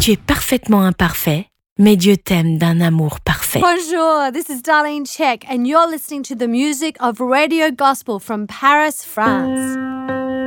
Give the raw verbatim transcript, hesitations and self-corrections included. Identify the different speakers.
Speaker 1: Tu es parfaitement imparfait, mais Dieu t'aime d'un amour parfait.
Speaker 2: Bonjour, this is Darlene Check, and you're listening to the music of Radio Gospel from Paris, France.